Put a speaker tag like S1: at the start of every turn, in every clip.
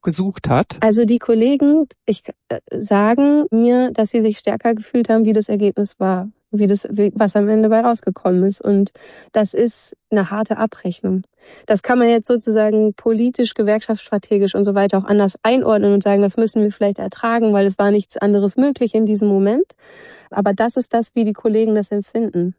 S1: gesucht hat?
S2: Also die Kollegen sagen mir, dass sie sich stärker gefühlt haben, wie das Ergebnis war, was am Ende bei rausgekommen ist. Und das ist eine harte Abrechnung. Das kann man jetzt sozusagen politisch, gewerkschaftsstrategisch und so weiter auch anders einordnen und sagen, das müssen wir vielleicht ertragen, weil es war nichts anderes möglich in diesem Moment. Aber das ist das, wie die Kollegen das empfinden.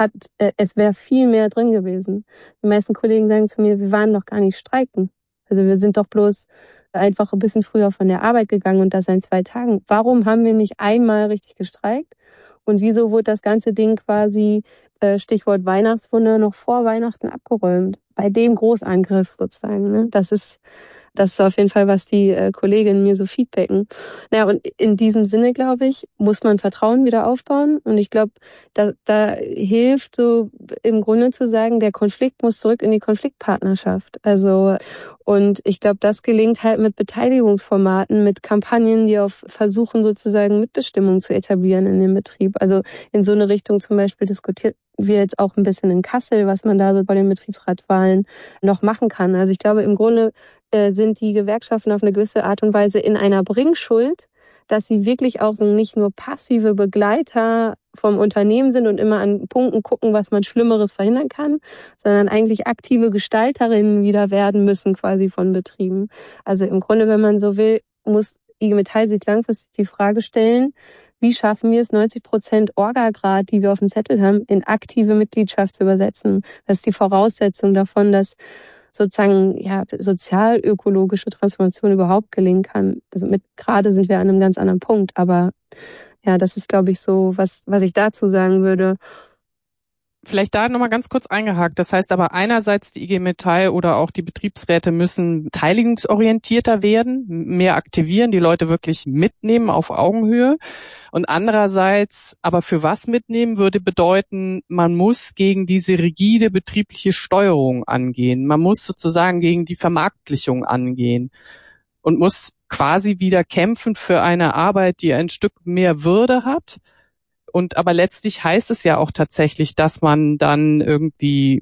S2: Es wäre viel mehr drin gewesen. Die meisten Kollegen sagen zu mir, wir waren doch gar nicht streiken. Also wir sind doch bloß einfach ein bisschen früher von der Arbeit gegangen und das in 2 Tagen. Warum haben wir nicht einmal richtig gestreikt? Und wieso wurde das ganze Ding quasi, Stichwort Weihnachtswunder, noch vor Weihnachten abgeräumt? Bei dem Großangriff sozusagen. Ne? Das ist auf jeden Fall, was die Kolleginnen mir so feedbacken. Naja, und in diesem Sinne, glaube ich, muss man Vertrauen wieder aufbauen. Und ich glaube, da hilft so im Grunde zu sagen, der Konflikt muss zurück in die Konfliktpartnerschaft. Also, und ich glaube, das gelingt halt mit Beteiligungsformaten, mit Kampagnen, die auf versuchen, sozusagen Mitbestimmung zu etablieren in dem Betrieb. Also in so eine Richtung zum Beispiel diskutiert wir jetzt auch ein bisschen in Kassel, was man da so bei den Betriebsratswahlen noch machen kann. Also ich glaube, im Grunde sind die Gewerkschaften auf eine gewisse Art und Weise in einer Bringschuld, dass sie wirklich auch so nicht nur passive Begleiter vom Unternehmen sind und immer an Punkten gucken, was man Schlimmeres verhindern kann, sondern eigentlich aktive Gestalterinnen wieder werden müssen quasi von Betrieben. Also im Grunde, wenn man so will, muss IG Metall sich langfristig die Frage stellen, wie schaffen wir es, 90% Orga-Grad, die wir auf dem Zettel haben, in aktive Mitgliedschaft zu übersetzen? Das ist die Voraussetzung davon, dass sozusagen sozial-ökologische Transformation überhaupt gelingen kann. Also gerade sind wir an einem ganz anderen Punkt, aber ja, das ist, glaube ich, so, was ich dazu sagen würde.
S1: Vielleicht da nochmal ganz kurz eingehakt. Das heißt aber einerseits die IG Metall oder auch die Betriebsräte müssen beteiligungsorientierter werden, mehr aktivieren, die Leute wirklich mitnehmen auf Augenhöhe. Und andererseits aber für was mitnehmen würde bedeuten, man muss gegen diese rigide betriebliche Steuerung angehen. Man muss sozusagen gegen die Vermarktlichung angehen und muss quasi wieder kämpfen für eine Arbeit, die ein Stück mehr Würde hat. Und aber letztlich heißt es ja auch tatsächlich, dass man dann irgendwie,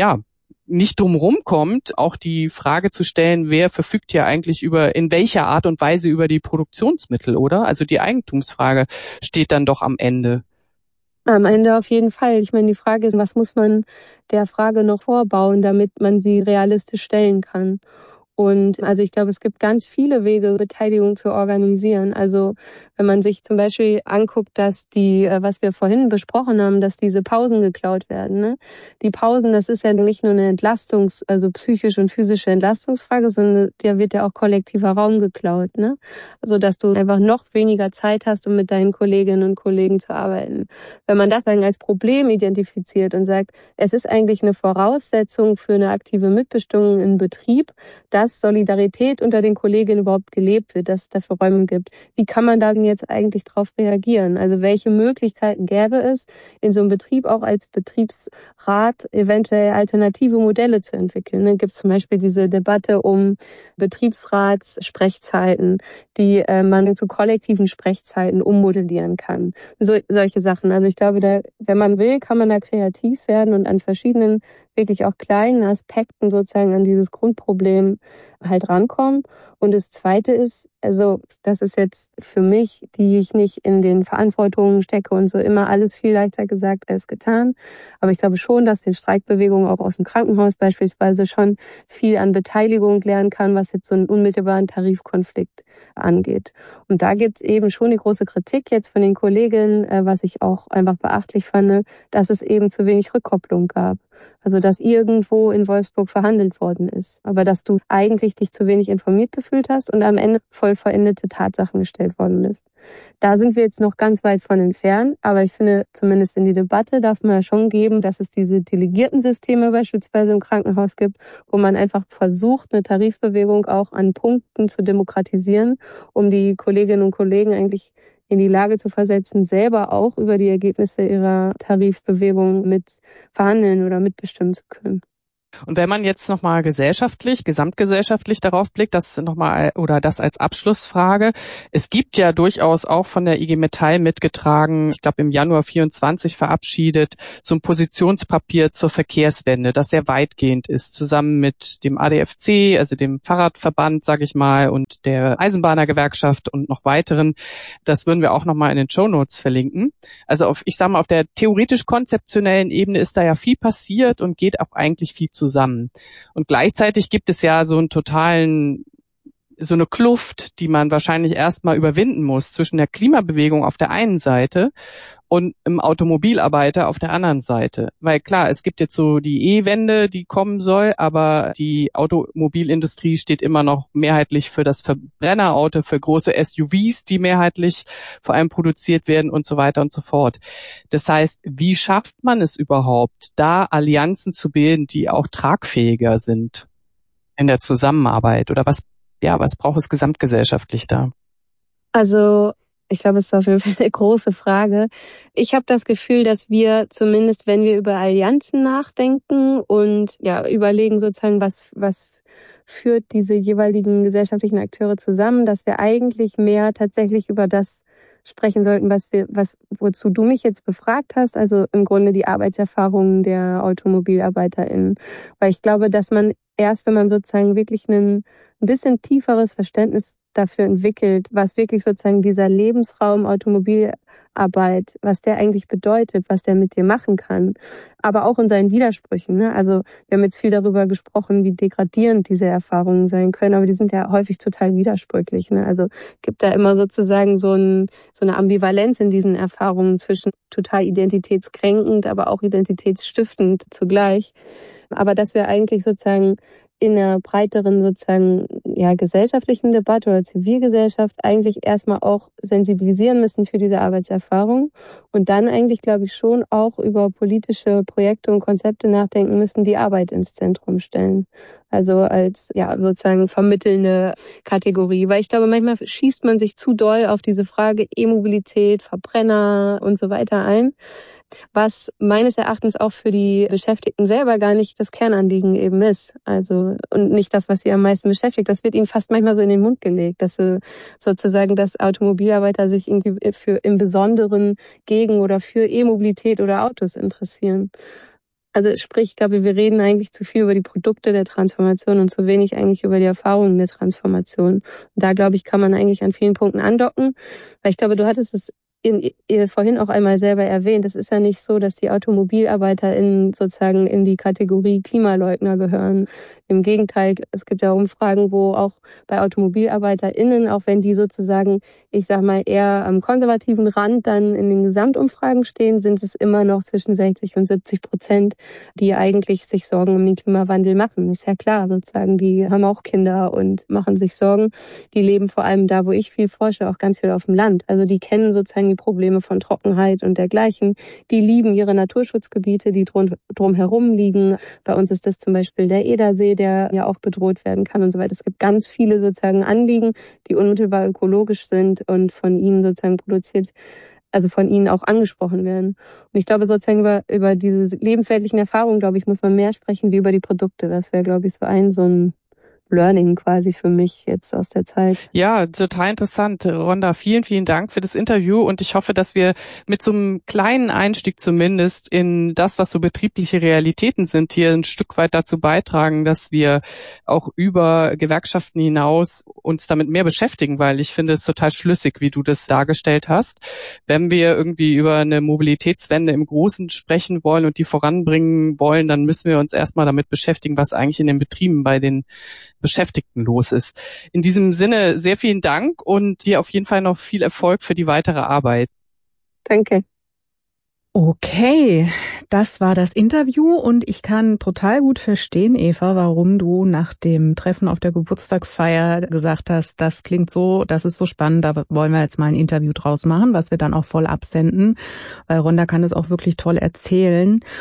S1: nicht drumherum kommt, auch die Frage zu stellen, wer verfügt hier eigentlich in welcher Art und Weise über die Produktionsmittel, oder? Also die Eigentumsfrage steht dann doch am Ende.
S2: Am Ende auf jeden Fall. Ich meine, die Frage ist, was muss man der Frage noch vorbauen, damit man sie realistisch stellen kann? Und also ich glaube, es gibt ganz viele Wege, Beteiligung zu organisieren. Also wenn man sich zum Beispiel anguckt, dass was wir vorhin besprochen haben, dass diese Pausen geklaut werden. Ne? Die Pausen, das ist ja nicht nur eine also psychische und physische Entlastungsfrage, sondern da wird ja auch kollektiver Raum geklaut. Ne? Also dass du einfach noch weniger Zeit hast, um mit deinen Kolleginnen und Kollegen zu arbeiten. Wenn man das dann als Problem identifiziert und sagt, es ist eigentlich eine Voraussetzung für eine aktive Mitbestimmung im Betrieb, dass Solidarität unter den Kolleginnen überhaupt gelebt wird, dass es dafür Räume gibt. Wie kann man da jetzt eigentlich darauf reagieren? Also welche Möglichkeiten gäbe es, in so einem Betrieb auch als Betriebsrat eventuell alternative Modelle zu entwickeln? Dann gibt es zum Beispiel diese Debatte um Betriebsratssprechzeiten, die man zu kollektiven Sprechzeiten ummodellieren kann. Solche Sachen. Also ich glaube, wenn man will, kann man da kreativ werden und an verschiedenen wirklich auch kleinen Aspekten sozusagen an dieses Grundproblem halt rankommen. Und das Zweite ist, also das ist jetzt für mich, die ich nicht in den Verantwortungen stecke und so, immer alles viel leichter gesagt als getan. Aber ich glaube schon, dass die Streikbewegung auch aus dem Krankenhaus beispielsweise schon viel an Beteiligung lernen kann, was jetzt so einen unmittelbaren Tarifkonflikt angeht. Und da gibt es eben schon die große Kritik jetzt von den Kolleginnen, was ich auch einfach beachtlich fand, dass es eben zu wenig Rückkopplung gab. Also dass irgendwo in Wolfsburg verhandelt worden ist. Aber dass du eigentlich dich zu wenig informiert gefühlt hast und am Ende voll veränderte Tatsachen gestellt worden bist. Da sind wir jetzt noch ganz weit von entfernt. Aber ich finde, zumindest in die Debatte darf man ja schon geben, dass es diese Delegiertensysteme beispielsweise im Krankenhaus gibt, wo man einfach versucht, eine Tarifbewegung auch an Punkten zu demokratisieren, um die Kolleginnen und Kollegen eigentlich in die Lage zu versetzen, selber auch über die Ergebnisse ihrer Tarifbewegung mit verhandeln oder mitbestimmen zu können.
S1: Und wenn man jetzt nochmal gesamtgesellschaftlich darauf blickt, das nochmal oder das als Abschlussfrage. Es gibt ja durchaus auch von der IG Metall mitgetragen, ich glaube im Januar 24 verabschiedet, so ein Positionspapier zur Verkehrswende, das sehr weitgehend ist, zusammen mit dem ADFC, also dem Fahrradverband, sage ich mal, und der Eisenbahnergewerkschaft und noch weiteren. Das würden wir auch nochmal in den Shownotes verlinken. Also auf der theoretisch-konzeptionellen Ebene ist da ja viel passiert und geht auch eigentlich viel zusammen. Und gleichzeitig gibt es ja so eine Kluft, die man wahrscheinlich erstmal überwinden muss zwischen der Klimabewegung auf der einen Seite und im Automobilarbeiter auf der anderen Seite. Weil klar, es gibt jetzt so die E-Wende, die kommen soll, aber die Automobilindustrie steht immer noch mehrheitlich für das Verbrennerauto, für große SUVs, die mehrheitlich vor allem produziert werden und so weiter und so fort. Das heißt, wie schafft man es überhaupt, da Allianzen zu bilden, die auch tragfähiger sind in der Zusammenarbeit? Oder was braucht es gesamtgesellschaftlich da?
S2: Also ich glaube, es ist auf jeden Fall eine große Frage. Ich habe das Gefühl, dass wir zumindest, wenn wir über Allianzen nachdenken und überlegen sozusagen, was führt diese jeweiligen gesellschaftlichen Akteure zusammen, dass wir eigentlich mehr tatsächlich über das sprechen sollten, wozu du mich jetzt befragt hast, also im Grunde die Arbeitserfahrungen der AutomobilarbeiterInnen. Weil ich glaube, dass man erst, wenn man sozusagen wirklich ein bisschen tieferes Verständnis dafür entwickelt, was wirklich sozusagen dieser Lebensraum Automobilarbeit, was der eigentlich bedeutet, was der mit dir machen kann, aber auch in seinen Widersprüchen. Ne? Also wir haben jetzt viel darüber gesprochen, wie degradierend diese Erfahrungen sein können, aber die sind ja häufig total widersprüchlich. Ne? Also gibt da immer sozusagen so eine Ambivalenz in diesen Erfahrungen zwischen total identitätskränkend, aber auch identitätsstiftend zugleich. Aber dass wir eigentlich sozusagen in einer breiteren sozusagen gesellschaftlichen Debatte oder Zivilgesellschaft eigentlich erstmal auch sensibilisieren müssen für diese Arbeitserfahrung und dann eigentlich, glaube ich, schon auch über politische Projekte und Konzepte nachdenken müssen, die Arbeit ins Zentrum stellen. Also als sozusagen vermittelnde Kategorie. Weil ich glaube, manchmal schießt man sich zu doll auf diese Frage E-Mobilität, Verbrenner und so weiter ein, was meines Erachtens auch für die Beschäftigten selber gar nicht das Kernanliegen eben ist. Also, und nicht das, was sie am meisten beschäftigt. Das wird ihnen fast manchmal so in den Mund gelegt, dass sozusagen, dass Automobilarbeiter sich irgendwie im Besonderen gegen oder für E-Mobilität oder Autos interessieren. Also sprich, ich glaube, wir reden eigentlich zu viel über die Produkte der Transformation und zu wenig eigentlich über die Erfahrungen der Transformation. Und da, glaube ich, kann man eigentlich an vielen Punkten andocken, weil ich glaube, du hattest es vorhin auch einmal selber erwähnt. Es ist ja nicht so, dass die AutomobilarbeiterInnen sozusagen in die Kategorie Klimaleugner gehören. Im Gegenteil, es gibt ja Umfragen, wo auch bei AutomobilarbeiterInnen, auch wenn die sozusagen, ich sag mal, eher am konservativen Rand dann in den Gesamtumfragen stehen, sind es immer noch zwischen 60 und 70%, die eigentlich sich Sorgen um den Klimawandel machen. Ist ja klar, sozusagen, die haben auch Kinder und machen sich Sorgen. Die leben vor allem da, wo ich viel forsche, auch ganz viel auf dem Land. Also die kennen sozusagen die Probleme von Trockenheit und dergleichen. Die lieben ihre Naturschutzgebiete, die drumherum liegen. Bei uns ist das zum Beispiel der Edersee, der ja auch bedroht werden kann und so weiter. Es gibt ganz viele sozusagen Anliegen, die unmittelbar ökologisch sind und von ihnen sozusagen produziert, also von ihnen auch angesprochen werden. Und ich glaube sozusagen über diese lebensweltlichen Erfahrungen, glaube ich, muss man mehr sprechen wie über die Produkte. Das wäre, glaube ich, so ein Learning quasi für mich jetzt aus der Zeit.
S1: Ja, total interessant. Rhonda, vielen, vielen Dank für das Interview und ich hoffe, dass wir mit so einem kleinen Einstieg zumindest in das, was so betriebliche Realitäten sind, hier ein Stück weit dazu beitragen, dass wir auch über Gewerkschaften hinaus uns damit mehr beschäftigen, weil ich finde es total schlüssig, wie du das dargestellt hast. Wenn wir irgendwie über eine Mobilitätswende im Großen sprechen wollen und die voranbringen wollen, dann müssen wir uns erstmal damit beschäftigen, was eigentlich in den Betrieben bei den Beschäftigten los ist. In diesem Sinne sehr vielen Dank und dir auf jeden Fall noch viel Erfolg für die weitere Arbeit.
S2: Danke.
S3: Okay, das war das Interview und ich kann total gut verstehen, Eva, warum du nach dem Treffen auf der Geburtstagsfeier gesagt hast, das klingt so, das ist so spannend, da wollen wir jetzt mal ein Interview draus machen, was wir dann auch voll absenden, weil Rhonda kann es auch wirklich toll erzählen.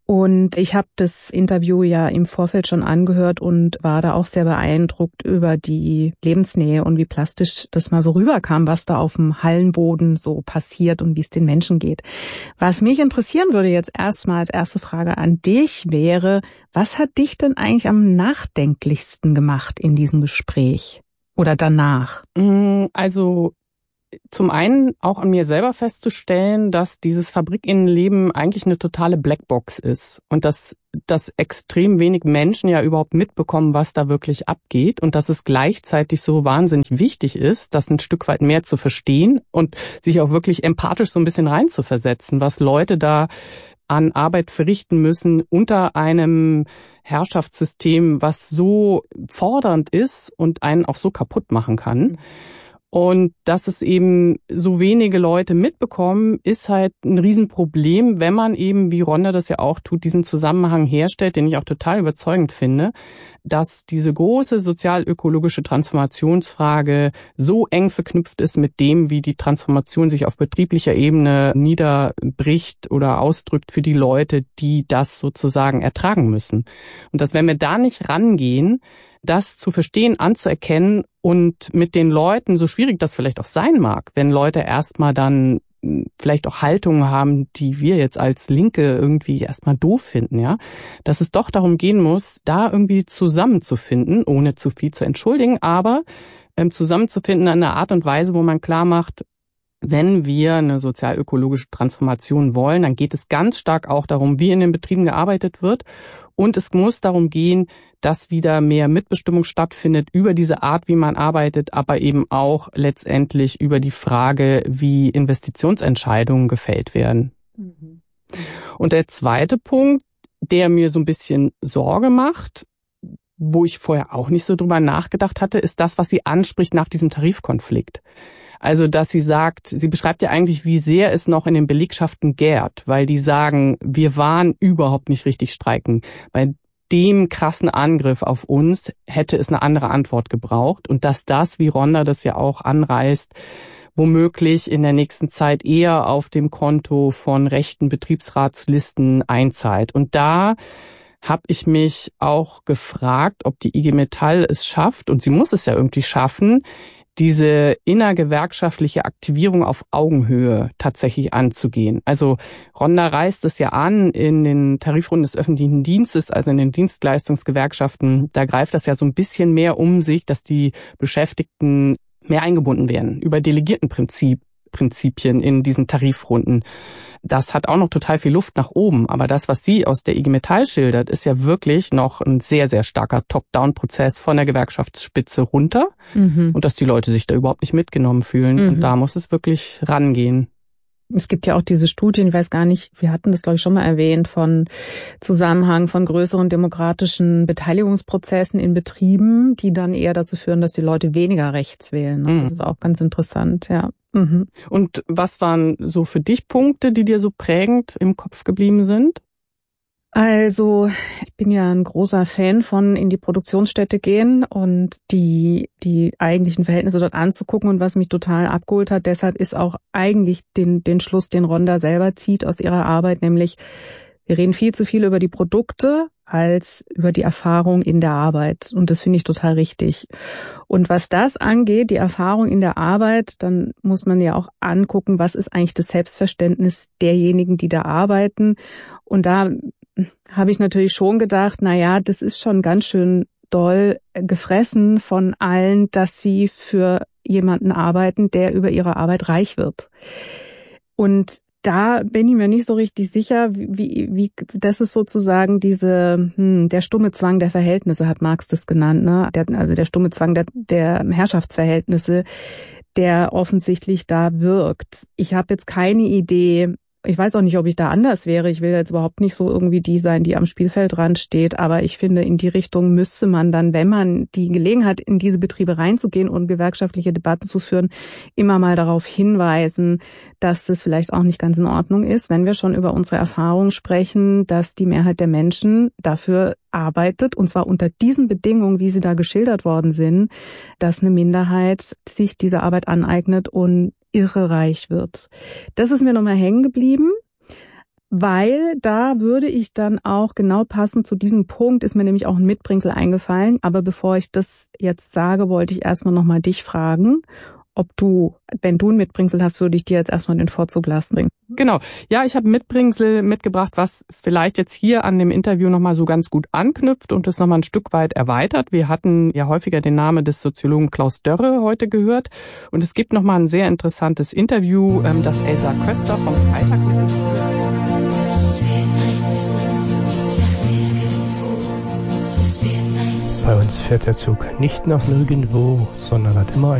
S3: Und ich habe das Interview ja im Vorfeld schon angehört und war da auch sehr beeindruckt über die Lebensnähe und wie plastisch das mal so rüberkam, was da auf dem Hallenboden so passiert und wie es den Menschen geht. Was mich interessieren würde jetzt erstmal als erste Frage an dich wäre, was hat dich denn eigentlich am nachdenklichsten gemacht in diesem Gespräch oder danach?
S1: Also zum einen auch an mir selber festzustellen, dass dieses Fabrikinnenleben eigentlich eine totale Blackbox ist und dass extrem wenig Menschen ja überhaupt mitbekommen, was da wirklich abgeht und dass es gleichzeitig so wahnsinnig wichtig ist, das ein Stück weit mehr zu verstehen und sich auch wirklich empathisch so ein bisschen reinzuversetzen, was Leute da an Arbeit verrichten müssen unter einem Herrschaftssystem, was so fordernd ist und einen auch so kaputt machen kann. Und dass es eben so wenige Leute mitbekommen, ist halt ein Riesenproblem, wenn man eben, wie Rhonda das ja auch tut, diesen Zusammenhang herstellt, den ich auch total überzeugend finde, dass diese große sozial-ökologische Transformationsfrage so eng verknüpft ist mit dem, wie die Transformation sich auf betrieblicher Ebene niederbricht oder ausdrückt für die Leute, die das sozusagen ertragen müssen. Und dass, wenn wir da nicht rangehen, das zu verstehen, anzuerkennen und mit den Leuten, so schwierig das vielleicht auch sein mag, wenn Leute erstmal dann vielleicht auch Haltungen haben, die wir jetzt als Linke irgendwie erstmal doof finden, ja, dass es doch darum gehen muss, da irgendwie zusammenzufinden, ohne zu viel zu entschuldigen, aber zusammenzufinden in einer Art und Weise, wo man klar macht, wenn wir eine sozial-ökologische Transformation wollen, dann geht es ganz stark auch darum, wie in den Betrieben gearbeitet wird. Und es muss darum gehen, dass wieder mehr Mitbestimmung stattfindet über diese Art, wie man arbeitet, aber eben auch letztendlich über die Frage, wie Investitionsentscheidungen gefällt werden. Und der zweite Punkt, der mir so ein bisschen Sorge macht, wo ich vorher auch nicht so drüber nachgedacht hatte, ist das, was sie anspricht nach diesem Tarifkonflikt. Also, dass sie sagt, sie beschreibt ja eigentlich, wie sehr es noch in den Belegschaften gärt, weil die sagen, wir waren überhaupt nicht richtig streiken. Bei dem krassen Angriff auf uns hätte es eine andere Antwort gebraucht und dass das, wie Rhonda das ja auch anreißt, womöglich in der nächsten Zeit eher auf dem Konto von rechten Betriebsratslisten einzahlt. Und da habe ich mich auch gefragt, ob die IG Metall es schafft, und sie muss es ja irgendwie schaffen, diese innergewerkschaftliche Aktivierung auf Augenhöhe tatsächlich anzugehen. Also Rhonda reißt es ja an in den Tarifrunden des öffentlichen Dienstes, also in den Dienstleistungsgewerkschaften. Da greift das ja so ein bisschen mehr um sich, dass die Beschäftigten mehr eingebunden werden über Delegiertenprinzipien in diesen Tarifrunden. Das hat auch noch total viel Luft nach oben. Aber das, was sie aus der IG Metall schildert, ist ja wirklich noch ein sehr, sehr starker Top-Down-Prozess von der Gewerkschaftsspitze runter. Und dass die Leute sich da überhaupt nicht mitgenommen fühlen. Und da muss es wirklich rangehen.
S3: Es gibt ja auch diese Studien, ich weiß gar nicht, wir hatten das, glaube ich, schon mal erwähnt, von Zusammenhang von größeren demokratischen Beteiligungsprozessen in Betrieben, die dann eher dazu führen, dass die Leute weniger rechts wählen. Das ist auch ganz interessant, ja.
S1: Und was waren so für dich Punkte, die dir so prägend im Kopf geblieben sind?
S3: Also, ich bin ja ein großer Fan von in die Produktionsstätte gehen und die eigentlichen Verhältnisse dort anzugucken. Und was mich total abgeholt hat, deshalb ist auch eigentlich den Schluss, den Rhonda selber zieht aus ihrer Arbeit, nämlich wir reden viel zu viel über die Produkte als über die Erfahrung in der Arbeit. Und das finde ich total richtig. Und was das angeht, die Erfahrung in der Arbeit, dann muss man ja auch angucken, was ist eigentlich das Selbstverständnis derjenigen, die da arbeiten. Und da habe ich natürlich schon gedacht, das ist schon ganz schön doll gefressen von allen, dass sie für jemanden arbeiten, der über ihre Arbeit reich wird. Und da bin ich mir nicht so richtig sicher, wie das ist sozusagen der stumme Zwang der Verhältnisse, hat Marx das genannt, ne? Also der stumme Zwang der Herrschaftsverhältnisse, der offensichtlich da wirkt. Ich habe jetzt keine Idee. Ich weiß auch nicht, ob ich da anders wäre. Ich will jetzt überhaupt nicht so irgendwie die sein, die am Spielfeldrand steht. Aber ich finde, in die Richtung müsste man dann, wenn man die Gelegenheit hat, in diese Betriebe reinzugehen und gewerkschaftliche Debatten zu führen, immer mal darauf hinweisen, dass das vielleicht auch nicht ganz in Ordnung ist, wenn wir schon über unsere Erfahrungen sprechen, dass die Mehrheit der Menschen dafür arbeitet, und zwar unter diesen Bedingungen, wie sie da geschildert worden sind, dass eine Minderheit sich diese Arbeit aneignet und irre reich wird. Das ist mir nochmal hängen geblieben. Weil da würde ich dann auch genau passend zu diesem Punkt, ist mir nämlich auch ein Mitbringsel eingefallen. Aber bevor ich das jetzt sage, wollte ich erstmal nochmal dich fragen, ob du, wenn du ein Mitbringsel hast, würde ich dir jetzt erstmal den Vorzug lassen.
S1: Genau. Ja, ich habe ein Mitbringsel mitgebracht, was vielleicht jetzt hier an dem Interview nochmal so ganz gut anknüpft und es nochmal ein Stück weit erweitert. Wir hatten ja häufiger den Namen des Soziologen Klaus Dörre heute gehört. Und es gibt nochmal ein sehr interessantes Interview, das Elsa Köster vom Freitag mit
S4: Bei uns fährt der Zug nicht nach nirgendwo, sondern hat immer